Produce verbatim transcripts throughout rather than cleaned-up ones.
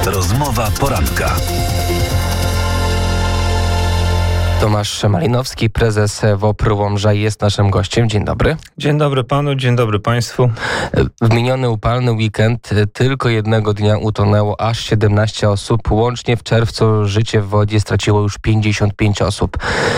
Rozmowa poranka. Tomasz Malinowski, prezes W O P R Łomża, jest naszym gościem. Dzień dobry. Dzień dobry panu, dzień dobry państwu. W miniony upalny weekend tylko jednego dnia utonęło aż siedemnaście osób. Łącznie w czerwcu życie w wodzie straciło już pięćdziesiąt pięć osób.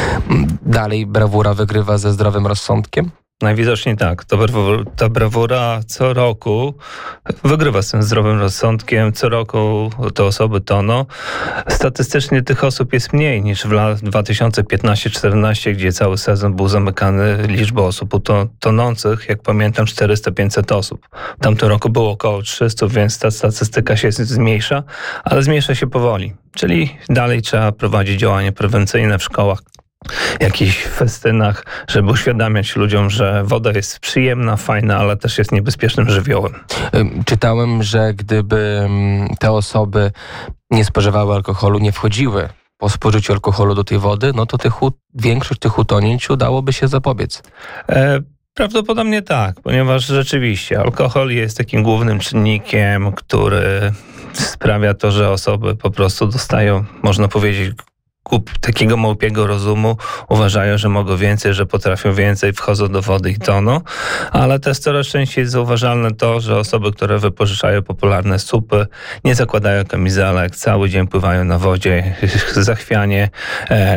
Dalej brawura wygrywa ze zdrowym rozsądkiem? Najwidoczniej tak. Ta brawura, ta brawura co roku wygrywa z tym zdrowym rozsądkiem. Co roku te osoby toną. Statystycznie tych osób jest mniej niż w latach dwa tysiące piętnaście czternaście, gdzie cały sezon był zamykany liczbą osób tonących. Jak pamiętam, czterysta pięćset osób. W tamtym roku było około trzysta, więc ta statystyka się zmniejsza, ale zmniejsza się powoli. Czyli dalej trzeba prowadzić działania prewencyjne w szkołach, jakichś festynach, żeby uświadamiać ludziom, że woda jest przyjemna, fajna, ale też jest niebezpiecznym żywiołem. Czytałem, że gdyby te osoby nie spożywały alkoholu, nie wchodziły po spożyciu alkoholu do tej wody, no to tych, większość tych utonięć udałoby się zapobiec. E- Prawdopodobnie tak, ponieważ rzeczywiście alkohol jest takim głównym czynnikiem, który sprawia to, że osoby po prostu dostają, można powiedzieć, takiego małpiego rozumu, uważają, że mogą więcej, że potrafią więcej, wchodzą do wody i toną, ale też coraz częściej jest zauważalne to, że osoby, które wypożyczają popularne supy, nie zakładają kamizelek, cały dzień pływają na wodzie, zachwianie, e,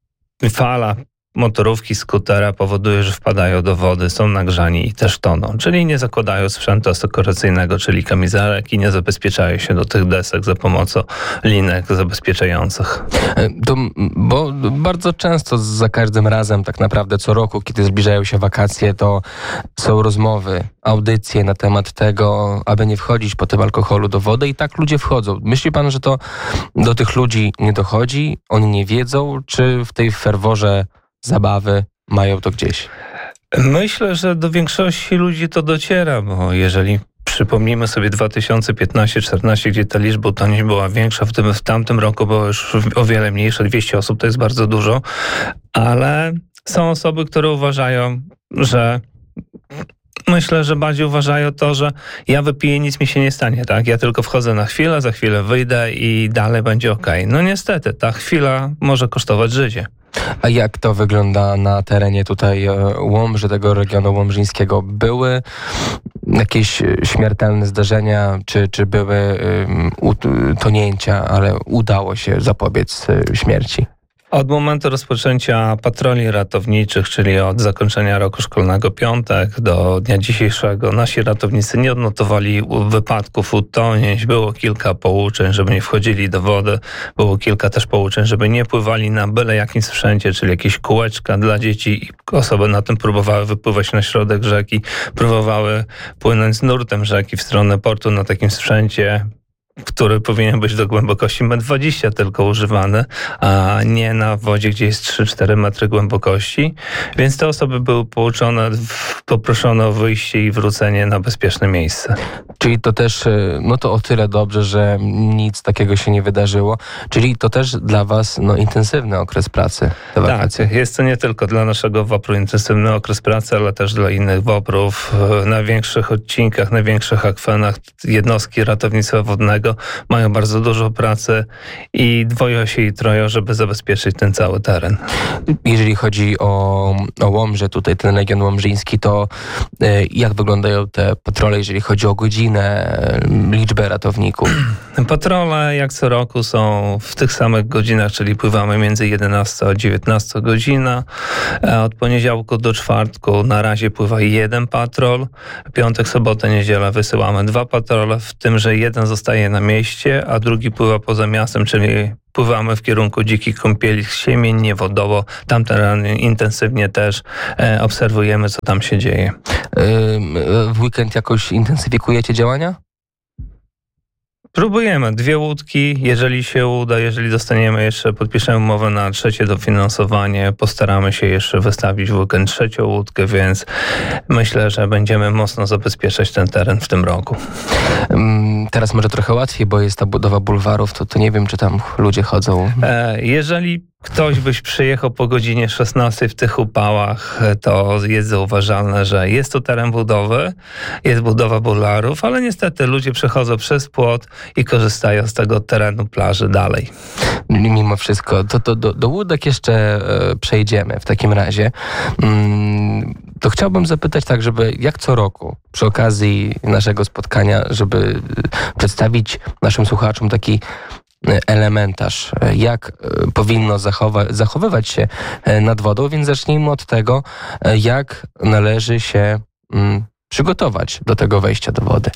fala motorówki, skutera powoduje, że wpadają do wody, są nagrzani i też toną. Czyli nie zakładają sprzętu asekuracyjnego, czyli kamizelek, i nie zabezpieczają się do tych desek za pomocą linek zabezpieczających. To, bo bardzo często za każdym razem, tak naprawdę co roku, kiedy zbliżają się wakacje, to są rozmowy, audycje na temat tego, aby nie wchodzić po tym alkoholu do wody, i tak ludzie wchodzą. Myśli pan, że to do tych ludzi nie dochodzi? Oni nie wiedzą? Czy w tej ferworze zabawy mają to gdzieś? Myślę, że do większości ludzi to dociera, bo jeżeli przypomnimy sobie dwa tysiące piętnaście czternaście, gdzie ta liczba utonięć była większa, w tym w tamtym roku było już o wiele mniejsze, dwieście osób to jest bardzo dużo, ale są osoby, które uważają, że Myślę, że bardziej uważają to, że ja wypiję, nic mi się nie stanie, tak? Ja tylko wchodzę na chwilę, za chwilę wyjdę i dalej będzie okej. No niestety, ta chwila może kosztować życie. A jak to wygląda na terenie tutaj Łomży, tego regionu łomżyńskiego? Były jakieś śmiertelne zdarzenia, czy, czy były utonięcia, ale udało się zapobiec śmierci? Od momentu rozpoczęcia patroli ratowniczych, czyli od zakończenia roku szkolnego piątek do dnia dzisiejszego, nasi ratownicy nie odnotowali wypadków, utonięć. Było kilka pouczeń, żeby nie wchodzili do wody. Było kilka też pouczeń, żeby nie pływali na byle jakim sprzęcie, czyli jakieś kółeczka dla dzieci. Osoby na tym próbowały wypływać na środek rzeki, próbowały płynąć z nurtem rzeki w stronę portu na takim sprzęcie, który powinien być do głębokości metr dwadzieścia tylko używany, a nie na wodzie, gdzie jest trzy cztery metry głębokości. Więc te osoby były pouczone, poproszone o wyjście i wrócenie na bezpieczne miejsce. Czyli to też, no to o tyle dobrze, że nic takiego się nie wydarzyło. Czyli to też dla was no, intensywny okres pracy. Tak, jest to nie tylko dla naszego W O P R-u intensywny okres pracy, ale też dla innych W O P R-ów. Na większych odcinkach, na większych akwenach jednostki ratownictwa wodnego mają bardzo dużo pracy i dwoją się i troją, żeby zabezpieczyć ten cały teren. Jeżeli chodzi o, o Łomżę, tutaj ten region łomżyński, to y, jak wyglądają te patrole, jeżeli chodzi o godzinę, liczbę ratowników? Patrole jak co roku są w tych samych godzinach, czyli pływamy między jedenasta a dziewiętnasta godzina. Od poniedziałku do czwartku na razie pływa jeden patrol. Piątek, sobotę, niedziela wysyłamy dwa patrole, w tym, że jeden zostaje na mieście, a drugi pływa poza miastem, czyli pływamy w kierunku dzikich kąpieli, siemień, niewodowo. Tam teren intensywnie też e, obserwujemy, co tam się dzieje. W weekend jakoś intensyfikujecie działania? Próbujemy. Dwie łódki, jeżeli się uda, jeżeli dostaniemy jeszcze, podpiszemy umowę na trzecie dofinansowanie, postaramy się jeszcze wystawić w weekend trzecią łódkę, więc myślę, że będziemy mocno zabezpieczać ten teren w tym roku. Teraz może trochę łatwiej, bo jest ta budowa bulwarów, to, to nie wiem, czy tam ludzie chodzą. Jeżeli ktoś byś przyjechał po godzinie szesnastej w tych upałach, to jest zauważalne, że jest to teren budowy, jest budowa bularów, ale niestety ludzie przechodzą przez płot i korzystają z tego terenu plaży dalej. Mimo wszystko, to, to do, do łódek jeszcze e, przejdziemy w takim razie. Mm, to chciałbym zapytać tak, żeby jak co roku przy okazji naszego spotkania, żeby przedstawić naszym słuchaczom taki elementarz, jak powinno zachowa- zachowywać się nad wodą, więc zacznijmy od tego, jak należy się mm, przygotować do tego wejścia do wody.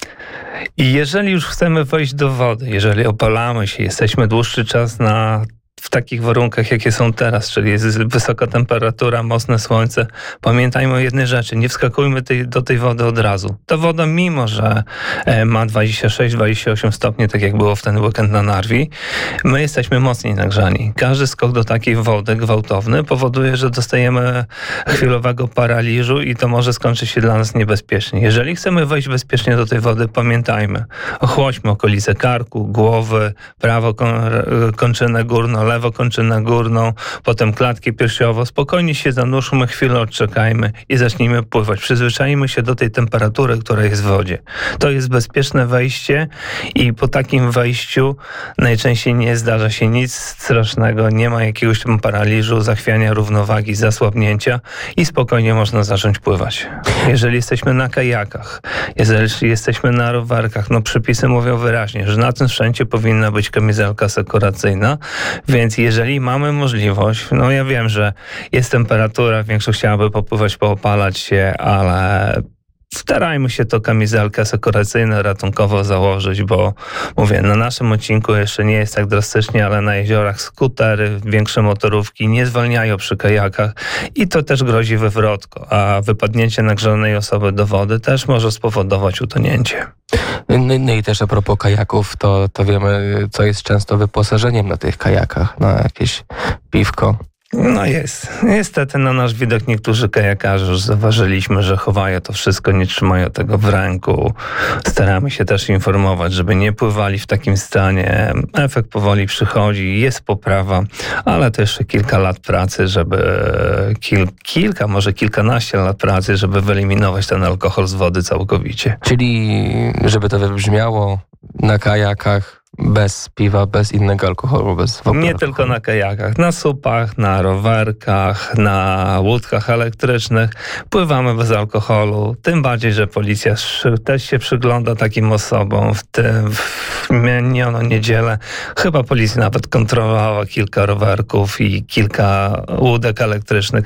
I jeżeli już chcemy wejść do wody, jeżeli opalamy się, jesteśmy dłuższy czas na w takich warunkach, jakie są teraz, czyli jest wysoka temperatura, mocne słońce, pamiętajmy o jednej rzeczy, nie wskakujmy tej, do tej wody od razu. Ta woda, mimo że ma dwadzieścia sześć dwadzieścia osiem stopni, tak jak było w ten weekend na Narwi, my jesteśmy mocniej nagrzani. Każdy skok do takiej wody gwałtowny powoduje, że dostajemy chwilowego paraliżu i to może skończyć się dla nas niebezpiecznie. Jeżeli chcemy wejść bezpiecznie do tej wody, pamiętajmy, ochłodźmy okolice karku, głowy, prawo kończynę górną, lewo kończynę górną, potem klatkę piersiową. Spokojnie się zanurzmy, chwilę odczekajmy i zacznijmy pływać. Przyzwyczajmy się do tej temperatury, która jest w wodzie. To jest bezpieczne wejście i po takim wejściu najczęściej nie zdarza się nic strasznego, nie ma jakiegoś tam paraliżu, zachwiania równowagi, zasłabnięcia i spokojnie można zacząć pływać. Jeżeli jesteśmy na kajakach, jeżeli jesteśmy na rowerkach, no przepisy mówią wyraźnie, że na tym sprzęcie powinna być kamizelka sekuracyjna, więc jeżeli mamy możliwość, no ja wiem, że jest temperatura, większość chciałaby popływać, poopalać się, ale starajmy się to kamizelkę sekuracyjną, ratunkowo założyć, bo mówię, na naszym odcinku jeszcze nie jest tak drastycznie, ale na jeziorach skutery, większe motorówki nie zwalniają przy kajakach i to też grozi wywrotką, a wypadnięcie nagrzanej osoby do wody też może spowodować utonięcie. No, no i też a propos kajaków, to, to wiemy, co jest często wyposażeniem na tych kajakach, na jakieś piwko. No jest. Niestety na nasz widok niektórzy kajakarze już zauważyliśmy, że chowają to wszystko, nie trzymają tego w ręku. Staramy się też informować, żeby nie pływali w takim stanie. Efekt powoli przychodzi, jest poprawa, ale to jeszcze kilka lat pracy, żeby kil, kilka, może kilkanaście lat pracy, żeby wyeliminować ten alkohol z wody całkowicie. Czyli, żeby to wybrzmiało, na kajakach bez piwa, bez innego alkoholu, bez w ogóle Nie alkoholu. tylko na kajakach, na supach, na rowerkach, na łódkach elektrycznych pływamy bez alkoholu. Tym bardziej, że policja też się przygląda takim osobom. W tym w minioną niedzielę chyba policja nawet kontrolowała kilka rowerków i kilka łódek elektrycznych,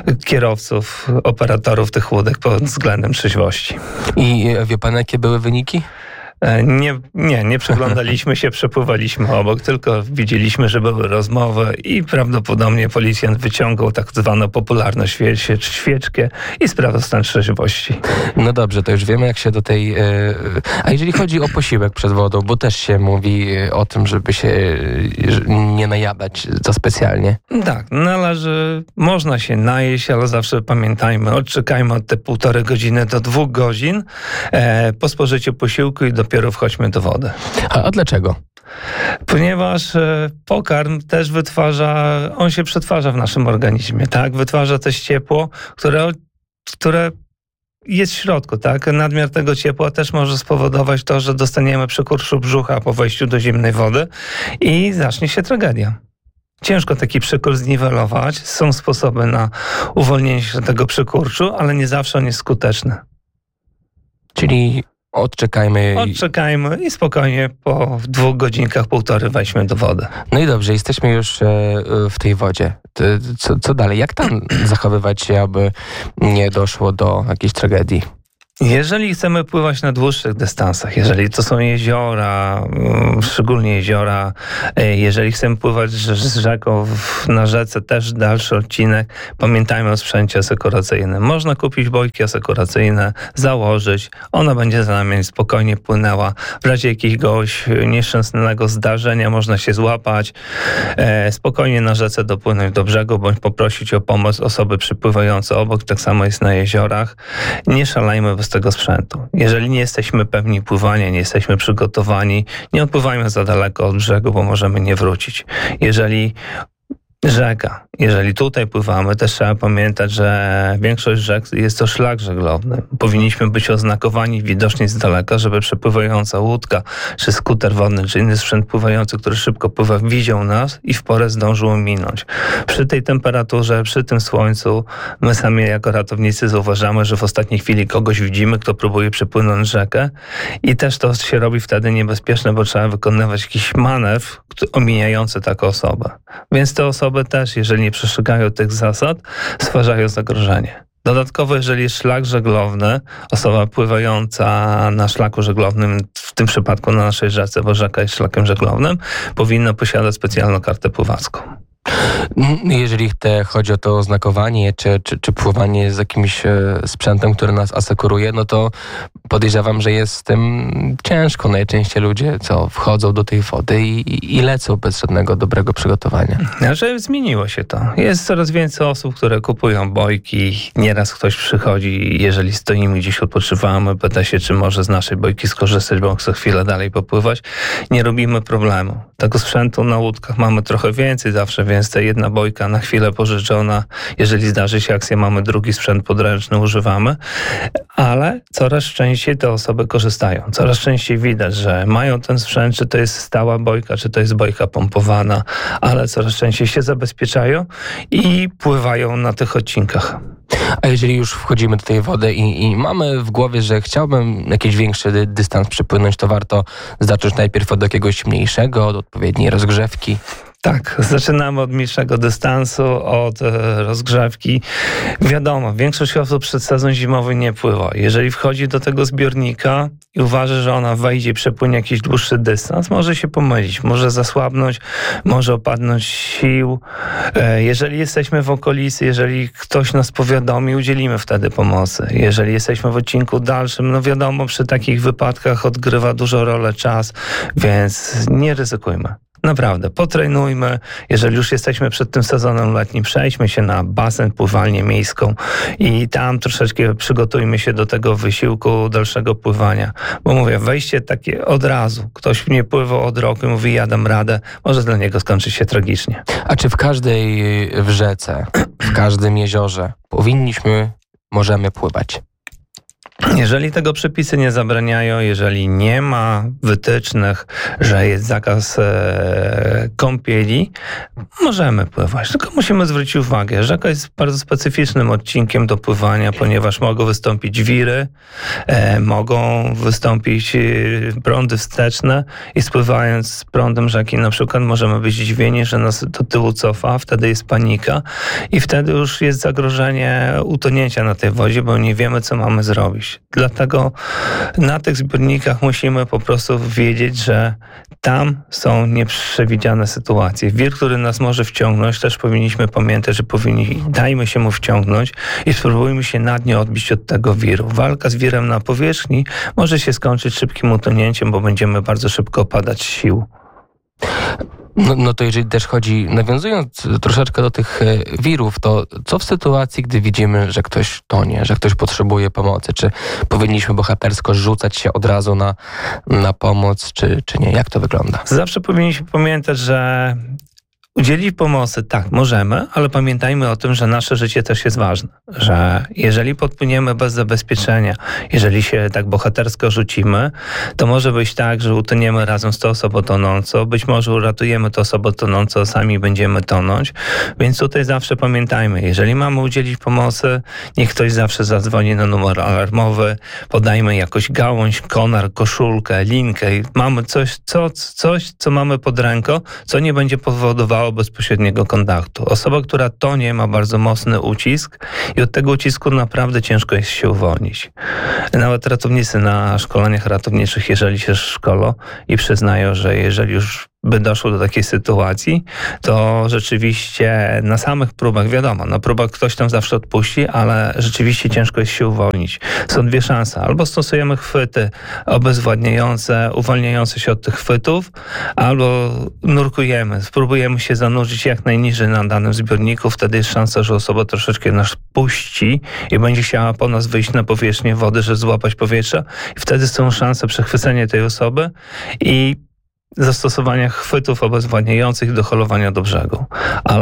kierowców, operatorów tych łódek pod względem trzeźwości. I wie pan, jakie były wyniki? Nie, nie, nie przyglądaliśmy się, przepływaliśmy obok, tylko widzieliśmy, że były rozmowy i prawdopodobnie policjant wyciągał tak zwaną popularną świe- świeczkę i sprawdzał stan trzeźwości. No dobrze, to już wiemy, jak się do tej... Yy... A jeżeli chodzi o posiłek przed wodą, bo też się mówi o tym, żeby się yy, nie najadać za specjalnie. Tak, należy, można się najeść, ale zawsze pamiętajmy, odczekajmy od te półtorej godziny do dwóch godzin e, po spożyciu posiłku i dopiero wchodźmy do wody. A, a dlaczego? Ponieważ e, pokarm też wytwarza, on się przetwarza w naszym organizmie, tak? Wytwarza też ciepło, które, które jest w środku, tak? Nadmiar tego ciepła też może spowodować to, że dostaniemy przykurszu brzucha po wejściu do zimnej wody i zacznie się tragedia. Ciężko taki przykurs zniwelować. Są sposoby na uwolnienie się tego przykurczu, ale nie zawsze on jest skuteczny. Czyli odczekajmy. Odczekajmy i spokojnie po dwóch godzinkach, półtorej wejdźmy do wody. No i dobrze, jesteśmy już w tej wodzie. Co, co dalej? Jak tam zachowywać się, aby nie doszło do jakiejś tragedii? Jeżeli chcemy pływać na dłuższych dystansach, jeżeli to są jeziora, szczególnie jeziora, jeżeli chcemy pływać z rzeką na rzece, też dalszy odcinek, pamiętajmy o sprzęcie asekuracyjnym. Można kupić bojki asekuracyjne, założyć, ona będzie za nami spokojnie płynęła. W razie jakiegoś nieszczęsnego zdarzenia można się złapać, spokojnie na rzece dopłynąć do brzegu, bądź poprosić o pomoc osoby przypływające obok, tak samo jest na jeziorach. Nie szalejmy bez tego sprzętu. Jeżeli nie jesteśmy pewni pływania, nie jesteśmy przygotowani, nie odpływajmy za daleko od brzegu, bo możemy nie wrócić. Jeżeli Rzeka. Jeżeli tutaj pływamy, też trzeba pamiętać, że większość rzek jest to szlak żeglowny. Powinniśmy być oznakowani widoczni z daleka, żeby przepływająca łódka, czy skuter wodny, czy inny sprzęt pływający, który szybko pływa, widział nas i w porę zdążył minąć. Przy tej temperaturze, przy tym słońcu, my sami jako ratownicy zauważamy, że w ostatniej chwili kogoś widzimy, kto próbuje przepłynąć rzekę i też to się robi wtedy niebezpieczne, bo trzeba wykonywać jakiś manewr omijający taką osobę. Więc te osoby też, jeżeli nie przestrzegają tych zasad, stwarzają zagrożenie. Dodatkowo, jeżeli jest szlak żeglowny, osoba pływająca na szlaku żeglownym, w tym przypadku na naszej rzece, bo rzeka jest szlakiem żeglownym, powinna posiadać specjalną kartę pływacką. Jeżeli te, chodzi o to oznakowanie, czy, czy, czy pływanie z jakimś sprzętem, który nas asekuruje, no to podejrzewam, że jest z tym ciężko. Najczęściej ludzie, co wchodzą do tej wody i, i lecą bez żadnego dobrego przygotowania. Znaczy, zmieniło się to. Jest coraz więcej osób, które kupują bojki. Nieraz ktoś przychodzi, jeżeli stoimy gdzieś, odpoczywamy, pyta się, czy może z naszej bojki skorzystać, bo chcę chwilę dalej popływać. Nie robimy problemu. Tego sprzętu na łódkach mamy trochę więcej zawsze, więc ta jedna bojka na chwilę pożyczona, jeżeli zdarzy się akcja, mamy drugi sprzęt podręczny, używamy, ale coraz częściej te osoby korzystają. Coraz częściej widać, że mają ten sprzęt, czy to jest stała bojka, czy to jest bojka pompowana, ale coraz częściej się zabezpieczają i pływają na tych odcinkach. A jeżeli już wchodzimy do tej wody i, i mamy w głowie, że chciałbym jakiś większy dy, dystans przepłynąć, to warto zacząć najpierw od jakiegoś mniejszego, od odpowiedniej rozgrzewki. Tak, zaczynamy od mniejszego dystansu, od e, rozgrzewki. Wiadomo, większość osób przed sezon zimowy nie pływa. Jeżeli wchodzi do tego zbiornika i uważa, że ona wejdzie i przepłynie jakiś dłuższy dystans, może się pomylić, może zasłabnąć, może opadnąć sił. E, jeżeli jesteśmy w okolicy, jeżeli ktoś nas powiadomi, udzielimy wtedy pomocy. Jeżeli jesteśmy w odcinku dalszym, no wiadomo, przy takich wypadkach odgrywa dużo rolę czas, więc nie ryzykujmy. Naprawdę, potrenujmy. Jeżeli już jesteśmy przed tym sezonem letnim, przejdźmy się na basen, pływalnię miejską i tam troszeczkę przygotujmy się do tego wysiłku dalszego pływania. Bo mówię, wejście takie od razu. Ktoś nie pływał od roku i mówi, ja dam radę, może dla niego skończyć się tragicznie. A czy w każdej w rzece, w każdym jeziorze powinniśmy, możemy pływać? Jeżeli tego przepisy nie zabraniają, jeżeli nie ma wytycznych, że jest zakaz e, kąpieli, możemy pływać. Tylko musimy zwrócić uwagę, rzeka jest bardzo specyficznym odcinkiem do pływania, ponieważ mogą wystąpić wiry, e, mogą wystąpić e, prądy wsteczne i spływając z prądem rzeki na przykład możemy być zdziwieni, że nas do tyłu cofa, wtedy jest panika i wtedy już jest zagrożenie utonięcia na tej wodzie, bo nie wiemy, co mamy zrobić. Dlatego na tych zbiornikach musimy po prostu wiedzieć, że tam są nieprzewidziane sytuacje. Wir, który nas może wciągnąć, też powinniśmy pamiętać, że powinni, dajmy się mu wciągnąć i spróbujmy się na dnie odbić od tego wiru. Walka z wirem na powierzchni może się skończyć szybkim utonięciem, bo będziemy bardzo szybko opadać sił. No, no to jeżeli też chodzi, nawiązując troszeczkę do tych wirów, to co w sytuacji, gdy widzimy, że ktoś tonie, że ktoś potrzebuje pomocy? Czy powinniśmy bohatersko rzucać się od razu na, na pomoc, czy, czy nie? Jak to wygląda? Zawsze powinniśmy pamiętać, że udzielić pomocy, tak, możemy, ale pamiętajmy o tym, że nasze życie też jest ważne. Że jeżeli podpłyniemy bez zabezpieczenia, jeżeli się tak bohatersko rzucimy, to może być tak, że utoniemy razem z tą osobą tonącą, być może uratujemy tę osobę tonącą, sami będziemy tonąć, więc tutaj zawsze pamiętajmy, jeżeli mamy udzielić pomocy, niech ktoś zawsze zadzwoni na numer alarmowy, podajmy jakąś gałąź, konar, koszulkę, linkę, mamy coś, co, coś, co mamy pod ręką, co nie będzie powodowało bezpośredniego kontaktu. Osoba, która tonie, ma bardzo mocny ucisk i od tego ucisku naprawdę ciężko jest się uwolnić. Nawet ratownicy na szkoleniach ratowniczych, jeżeli się szkolą i przyznają, że jeżeli już by doszło do takiej sytuacji, to rzeczywiście na samych próbach, wiadomo, na próbach ktoś tam zawsze odpuści, ale rzeczywiście ciężko jest się uwolnić. Są dwie szanse. Albo stosujemy chwyty obezwładniające, uwalniające się od tych chwytów, albo nurkujemy, spróbujemy się zanurzyć jak najniżej na danym zbiorniku, wtedy jest szansa, że osoba troszeczkę nas puści i będzie chciała po nas wyjść na powierzchnię wody, żeby złapać powietrze i wtedy są szanse przechwycenia tej osoby i zastosowania chwytów obezwładniających do holowania do brzegu. Ale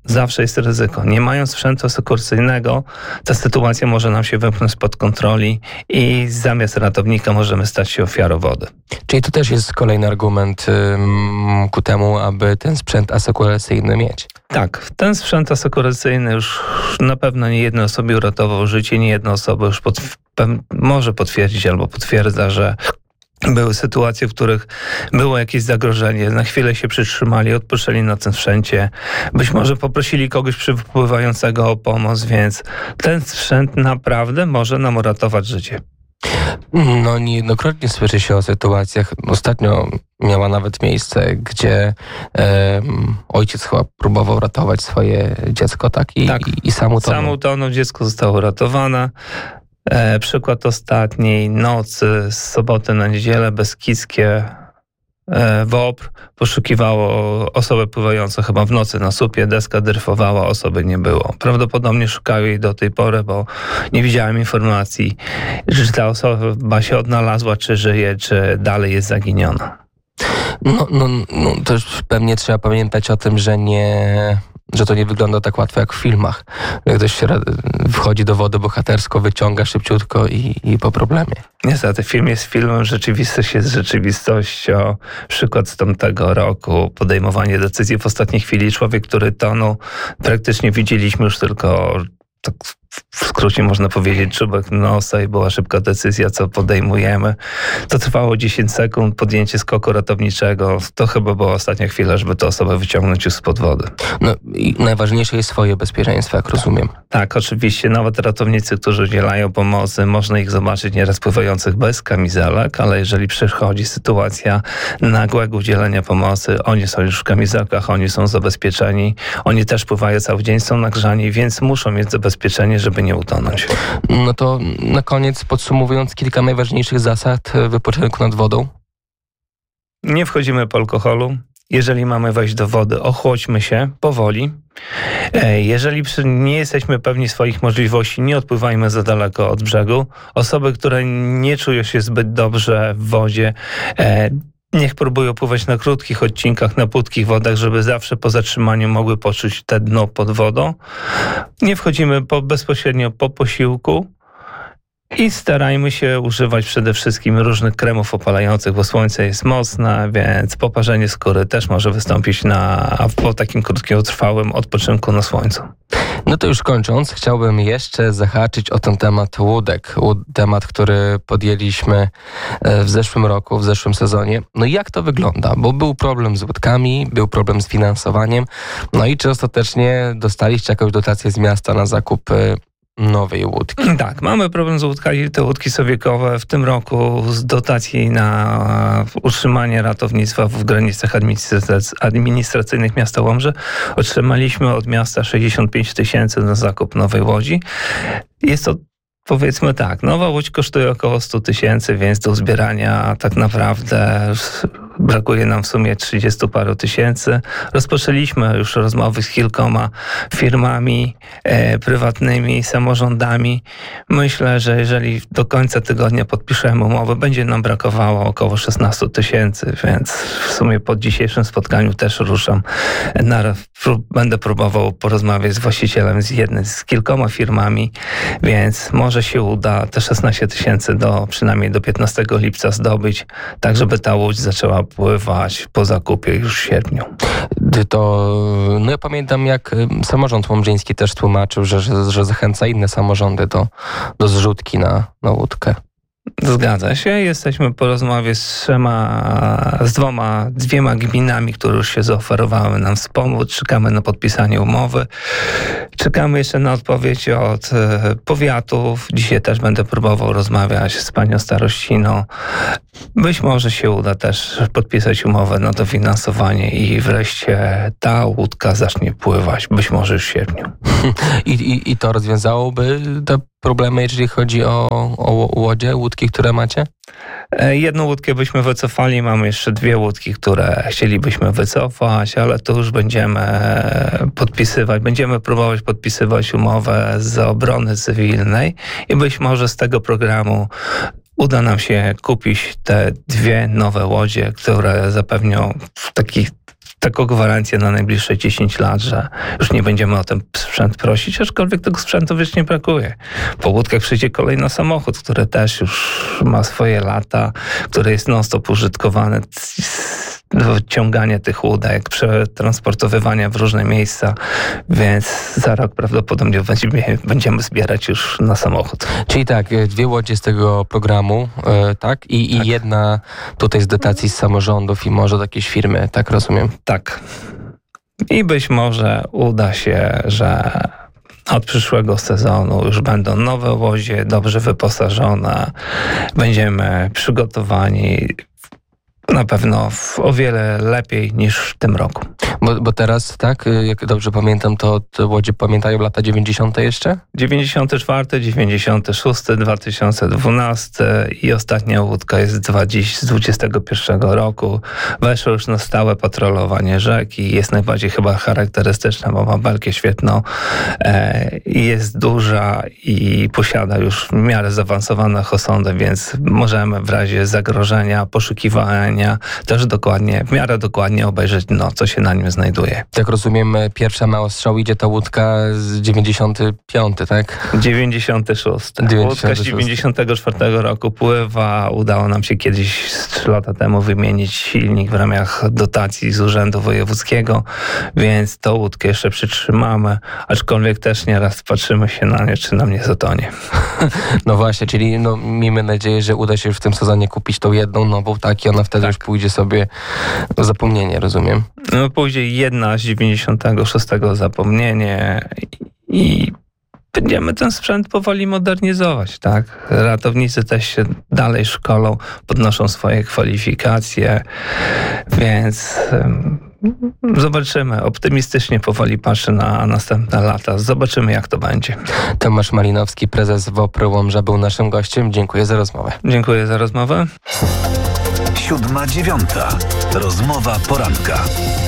zawsze jest ryzyko. Nie mając sprzętu asekuracyjnego, ta sytuacja może nam się wymknąć spod kontroli i zamiast ratownika możemy stać się ofiarą wody. Czyli to też jest kolejny argument ym, ku temu, aby ten sprzęt asekuracyjny mieć. Tak, ten sprzęt asekuracyjny już na pewno nie jednej osobie uratował życie, nie jedna osoba już pod, może potwierdzić albo potwierdza, że były sytuacje, w których było jakieś zagrożenie, na chwilę się przytrzymali, odpoczęli na tym sprzęcie, być może poprosili kogoś przypływającego o pomoc, więc ten sprzęt naprawdę może nam uratować życie. No niejednokrotnie słyszy się o sytuacjach. Ostatnio miała nawet miejsce, gdzie e, ojciec chyba próbował ratować swoje dziecko, tak? I, tak. i, i sam utonął. Sam utonął, dziecko zostało uratowane. E, przykład ostatniej nocy z soboty na niedzielę Beskidzkie e, WOPR poszukiwało osobę pływającą chyba w nocy na słupie, deska dryfowała, osoby nie było. Prawdopodobnie szukają jej do tej pory, bo nie widziałem informacji, czy ta osoba się odnalazła, czy żyje, czy dalej jest zaginiona. No, no, no też pewnie trzeba pamiętać o tym, że nie... że to nie wygląda tak łatwo jak w filmach. Ktoś się wchodzi do wody bohatersko, wyciąga szybciutko i, i po problemie. Niestety, film jest filmem, rzeczywistość jest rzeczywistością. Przykład z tamtego roku, podejmowanie decyzji w ostatniej chwili. Człowiek, który tonął, praktycznie widzieliśmy już tylko, tak w skrócie można powiedzieć, czubek nosa i była szybka decyzja, co podejmujemy. To trwało dziesięć sekund, podjęcie skoku ratowniczego. To chyba była ostatnia chwila, żeby tę osobę wyciągnąć już spod wody. No i najważniejsze jest swoje bezpieczeństwo, jak rozumiem. Tak, oczywiście. Nawet ratownicy, którzy udzielają pomocy, można ich zobaczyć nieraz pływających bez kamizelek, ale jeżeli przychodzi sytuacja nagłego udzielenia pomocy, oni są już w kamizelkach, oni są zabezpieczeni, oni też pływają cały dzień, są nagrzani, więc muszą mieć zabezpieczenie, żeby nie utonąć. No to na koniec podsumowując kilka najważniejszych zasad wypoczynku nad wodą. Nie wchodzimy po alkoholu. Jeżeli mamy wejść do wody, ochłodźmy się powoli. Jeżeli nie jesteśmy pewni swoich możliwości, nie odpływajmy za daleko od brzegu. Osoby, które nie czują się zbyt dobrze w wodzie, niech próbują pływać na krótkich odcinkach, na płytkich wodach, żeby zawsze po zatrzymaniu mogły poczuć te dno pod wodą. Nie wchodzimy po, bezpośrednio po posiłku i starajmy się używać przede wszystkim różnych kremów opalających, bo słońce jest mocne, więc poparzenie skóry też może wystąpić na, po takim krótkotrwałym odpoczynku na słońcu. No to już kończąc, chciałbym jeszcze zahaczyć o ten temat łódek. Temat, który podjęliśmy w zeszłym roku, w zeszłym sezonie. No i jak to wygląda? Bo był problem z łódkami, był problem z finansowaniem. No i czy ostatecznie dostaliście jakąś dotację z miasta na zakup nowej łódki? Tak, mamy problem z łódkami. Te łódki sowiekowe w tym roku z dotacji na utrzymanie ratownictwa w granicach administracyjnych miasta Łomży otrzymaliśmy od miasta sześćdziesiąt pięć tysięcy na zakup nowej łodzi. Jest to, powiedzmy tak, nowa łódź kosztuje około sto tysięcy, więc do uzbierania tak naprawdę brakuje nam w sumie trzydziestu paru tysięcy. Rozpoczęliśmy już rozmowy z kilkoma firmami e, prywatnymi, samorządami. Myślę, że jeżeli do końca tygodnia podpiszemy umowę, będzie nam brakowało około szesnaście tysięcy, więc w sumie po dzisiejszym spotkaniu też ruszam. Na, prób, będę próbował porozmawiać z właścicielem z jednej, z kilkoma firmami, więc może się uda te szesnaście tysięcy do przynajmniej do piętnastego lipca zdobyć, tak żeby ta łódź zaczęła pływać po zakupie już w sierpniu. To, no ja pamiętam, jak samorząd łomżyński też tłumaczył, że, że, że zachęca inne samorządy do, do zrzutki na, na łódkę. Zgadza się. Jesteśmy po rozmowie z trzema, z dwoma, dwiema gminami, które już się zaoferowały nam wspomóc. Czekamy na podpisanie umowy. Czekamy jeszcze na odpowiedź od powiatów. Dzisiaj też będę próbował rozmawiać z panią starościną. Być może się uda też podpisać umowę na dofinansowanie i wreszcie ta łódka zacznie pływać. Być może już w sierpniu. I, i, i to rozwiązałoby te problemy, jeżeli chodzi o, o łodzie, łódki, które macie? Jedną łódkę byśmy wycofali, mamy jeszcze dwie łódki, które chcielibyśmy wycofać, ale to już będziemy podpisywać, będziemy próbować podpisywać umowę z obrony cywilnej i być może z tego programu uda nam się kupić te dwie nowe łodzie, które zapewnią taki taką gwarancję na najbliższe dziesięć lat, że już nie będziemy o ten sprzęt prosić, aczkolwiek tego sprzętu wiecznie brakuje. Po łódkach przyjdzie kolejny samochód, który też już ma swoje lata, który jest non-stop użytkowany do ciągania tych łódek, przetransportowywania w różne miejsca, więc za rok prawdopodobnie będziemy, będziemy zbierać już na samochód. Czyli tak, dwie łodzie z tego programu, e, tak? I, Tak. I jedna tutaj z dotacji z samorządów i może od jakiejś firmy, tak rozumiem? Tak. I być może uda się, że od przyszłego sezonu już będą nowe łodzie, dobrze wyposażone. Będziemy przygotowani na pewno w o wiele lepiej niż w tym roku. Bo, bo teraz, tak, jak dobrze pamiętam, to te łodzie pamiętają lata dziewięćdziesiąte jeszcze? dziewięćdziesiąty czwarty, dziewięćdziesiąty szósty, dwa tysiące dwunasty i ostatnia łódka jest z dwudziestego pierwszego roku. Weszło już na stałe patrolowanie rzeki. Jest najbardziej chyba charakterystyczna, bo ma belkę świetną. E, jest duża i posiada już w miarę zaawansowaną osondę, więc możemy w razie zagrożenia, poszukiwania też dokładnie, w miarę dokładnie obejrzeć, no, co się na nim znajduje. Jak rozumiem, pierwsza na ostrzał idzie ta łódka z dziewięćdziesiątego piątego, tak? dziewięćdziesiąty szósty. Łódka z dziewięćdziesiątego czwartego roku pływa. Udało nam się kiedyś trzy lata temu wymienić silnik w ramach dotacji z Urzędu Wojewódzkiego, więc tą łódkę jeszcze przytrzymamy, aczkolwiek też nieraz patrzymy się na nie, czy nam nie zatonie. No właśnie, czyli no, miejmy nadzieję, że uda się już w tym sezonie kupić tą jedną nową, tak? I ona wtedy Tak. już pójdzie sobie w zapomnienie, rozumiem? No później jedna z dziewięćdziesiątego szóstego zapomnienie i będziemy ten sprzęt powoli modernizować, tak? Ratownicy też się dalej szkolą, podnoszą swoje kwalifikacje, więc um, zobaczymy. Optymistycznie powoli patrzę na następne lata. Zobaczymy, jak to będzie. Tomasz Malinowski, prezes WOPR Łomża, był naszym gościem. Dziękuję za rozmowę. Dziękuję za rozmowę. Siódma dziewiąta. Rozmowa poranka.